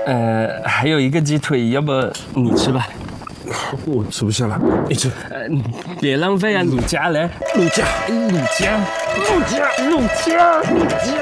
还有一个鸡腿，要不你吃吧？ 我吃不下了，你吃。 别浪费啊，卤家嘞， 陆家， 卤家。